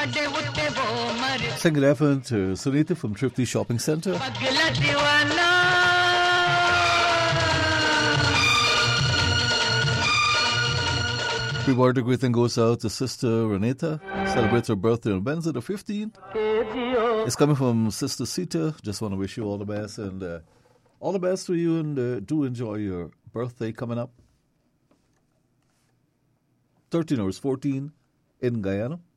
Sing good afternoon to Sunita from Tripti Shopping Centre. Pre-birthday greeting goes out to Sister Renata. Celebrates her birthday on Wednesday the 15th. It's coming from Sister Sita. Just want to wish you all the best and all the best to you, and do enjoy your birthday coming up. 13 hours 14 in Guyana.